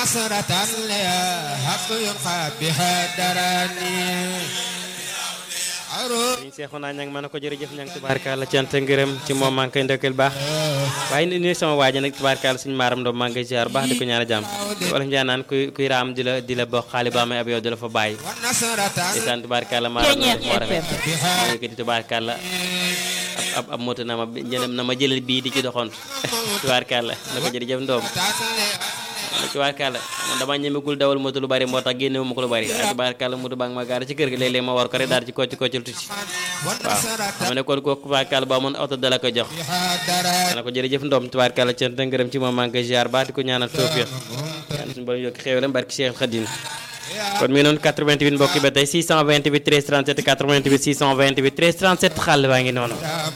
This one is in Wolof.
sëriñ Seexuna ñang ma ne ko jërëjëf ñang tubaarkalla cant ngërëm ci moom maa ngi koy ndokkeel baax waaye ni sama waaji nag tubaarkalla suñu maaram doom maa ngi koy ziar baax di ko ñaan a jàmm wala njaa naan kuy raam di la bokk xaali ba amee ab yow di la fa bàyyi isaan tubaarkalla maaram moo rafet moo yëkkati tubaarkalla ab moto na ma jëlal bii di ci doxantu tubaarkalla na ko jërëjëf ndoom tubaarkalla man dama ñemegul dawal moto lu bari moo tax génne ma ko lu bari waaye tubaarkalla moto baa ngi ma gaara ci kër gi léeg-léeg ma war ko rek daal ci kocc koccal tuuti waaw xam ne kon kooku tubaarkalla ba amoon oto dala ko jox ana ko jërëjëf ndoom tubaarkalla cant ngërëm ci moom maa ngi koy ziar baax di ko ñaanal tawfiq yàlla suñu borom yokk xéewalam barki Cheikh Khadim kon mi noonu 88 mbokk yi ba tey 628 13 37 88 628 13 37 xàll baa ngi noonu